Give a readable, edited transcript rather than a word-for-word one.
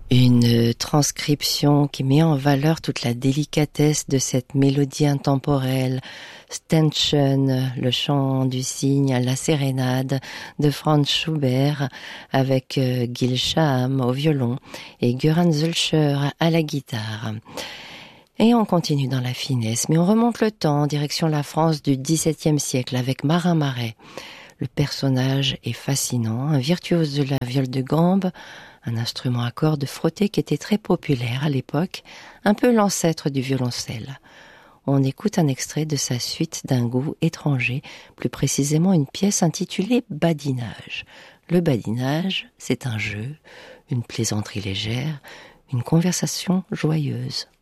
Une transcription qui met en valeur toute la délicatesse de cette mélodie intemporelle. Ständchen, le chant du cygne à la sérénade de Franz Schubert avec Gil Shaham au violon et Göran Zölscher à la guitare. Et on continue dans la finesse, mais on remonte le temps en direction la France du XVIIe siècle avec Marin Marais. Le personnage est fascinant, un virtuose de la viole de gambe, un instrument à cordes frottées qui était très populaire à l'époque, un peu l'ancêtre du violoncelle. On écoute un extrait de sa suite d'un goût étranger, plus précisément une pièce intitulée Badinage. Le badinage, c'est un jeu, une plaisanterie légère, une conversation joyeuse.